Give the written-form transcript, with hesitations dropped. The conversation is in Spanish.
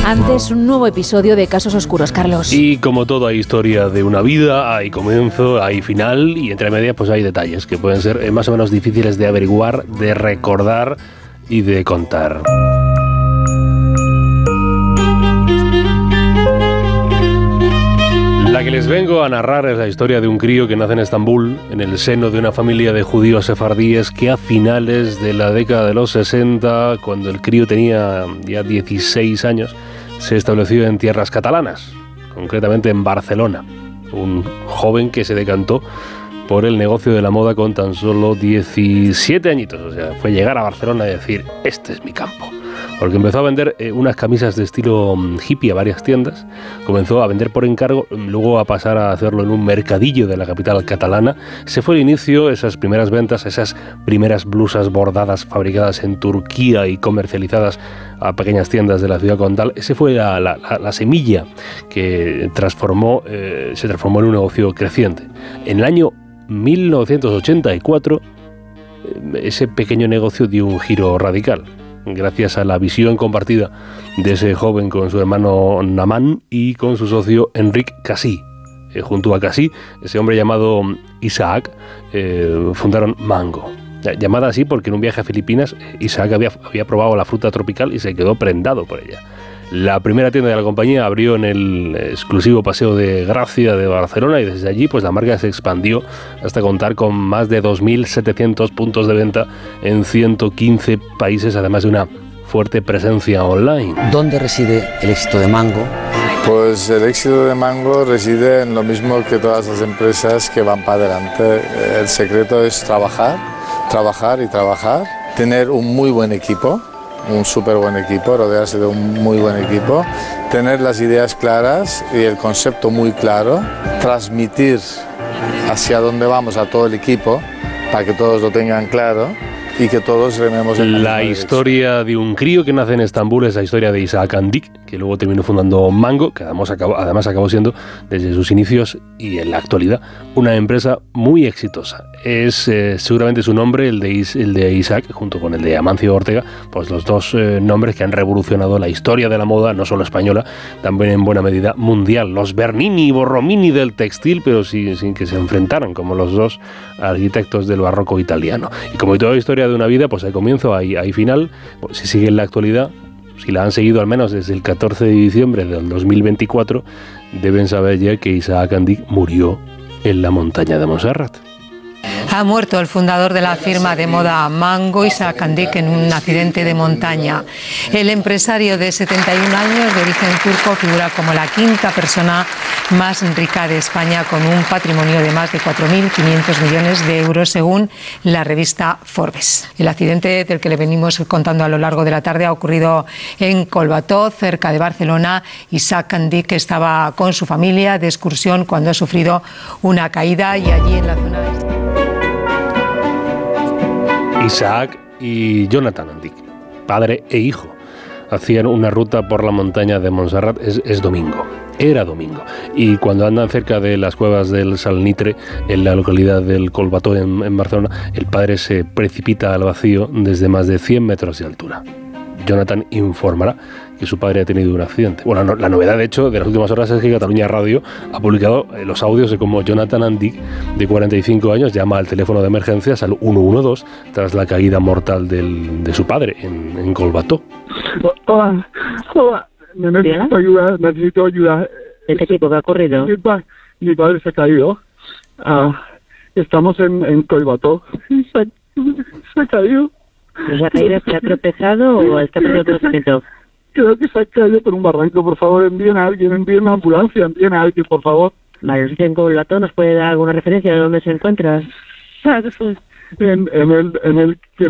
Antes, un nuevo episodio de Casos Oscuros, Carlos. Y como toda historia de una vida, hay comienzo, hay final y entre medias pues hay detalles que pueden ser más o menos difíciles de averiguar, de recordar y de contar. La que les vengo a narrar es la historia de un crío que nace en Estambul, en el seno de una familia de judíos sefardíes que a finales de la década de los 60, cuando el crío tenía ya 16 años, se estableció en tierras catalanas, concretamente en Barcelona. Un joven que se decantó por el negocio de la moda con tan solo 17 añitos. O sea, fue llegar a Barcelona y decir, este es mi campo. Porque empezó a vender unas camisas de estilo hippie a varias tiendas, comenzó a vender por encargo, luego a pasar a hacerlo en un mercadillo de la capital catalana. Ese fue el inicio, esas primeras ventas, esas primeras blusas bordadas fabricadas en Turquía y comercializadas a pequeñas tiendas de la ciudad condal. Ese fue la semilla que se transformó en un negocio creciente. En el año 1984, ese pequeño negocio dio un giro radical, gracias a la visión compartida de ese joven con su hermano Naman y con su socio Enric Casí. Junto a Casí, ese hombre llamado Isaac, fundaron Mango. Llamada así porque en un viaje a Filipinas, Isaac había probado la fruta tropical y se quedó prendado por ella. La primera tienda de la compañía abrió en el exclusivo Paseo de Gracia de Barcelona y desde allí pues la marca se expandió hasta contar con más de 2.700 puntos de venta en 115 países, además de una fuerte presencia online. ¿Dónde reside el éxito de Mango? Pues el éxito de Mango reside en lo mismo que todas las empresas que van para adelante. El secreto es trabajar y trabajar, tener un muy buen equipo, un súper buen equipo, rodearse de un muy buen equipo, tener las ideas claras y el concepto muy claro, transmitir hacia dónde vamos a todo el equipo para que todos lo tengan claro y que todos rememos en la historia de un crío que nace en Estambul es la historia de Isaac Andik, que luego terminó fundando Mango, que además acabó siendo desde sus inicios y en la actualidad una empresa muy exitosa. Es seguramente su nombre, el de Isaac, junto con el de Amancio Ortega, pues los dos nombres que han revolucionado la historia de la moda, no solo española, también en buena medida mundial. Los Bernini y Borromini del textil, pero sin que se enfrentaran, como los dos arquitectos del barroco italiano. Y como toda historia de una vida, pues hay comienzo, hay final. Pues si sigue en la actualidad, si la han seguido al menos desde el 14 de diciembre del 2024, deben saber ya que Isaac Andik murió en la montaña de Montserrat. Ha muerto el fundador de la firma de moda Mango, Isaac Andik, en un accidente de montaña. El empresario de 71 años de origen turco figura como la quinta persona más rica de España, con un patrimonio de más de 4.500 millones de euros, según la revista Forbes. El accidente del que le venimos contando a lo largo de la tarde ha ocurrido en Collbató, cerca de Barcelona. Isaac Andik estaba con su familia de excursión cuando ha sufrido una caída y allí en la zona de... Isaac y Jonathan Andik, padre e hijo, hacían una ruta por la montaña de Montserrat. Es domingo, era domingo, y cuando andan cerca de las cuevas del Salnitre, en la localidad del Collbató en Barcelona, el padre se precipita al vacío desde más de 100 metros de altura. Jonathan informará que su padre ha tenido un accidente. Bueno, no, la novedad, de hecho, de las últimas horas es que Catalunya Radio ha publicado los audios de cómo Jonathan Andik, de 45 años, llama al teléfono de emergencias al 112 tras la caída mortal de su padre en Collbató. Hola, necesito ayuda. ¿Este tipo que ha ocurrido? Mi padre se ha caído. Estamos en Collbató. Se ha caído. ¿Se ha caído, se ha tropezado o está perdiendo conocimiento? Creo que se ha caído por un barranco. Por favor, envíen a alguien, envíen una ambulancia, envíen a alguien, por favor. Vale, en Collbató, ¿nos puede dar alguna referencia de dónde se encuentra? En el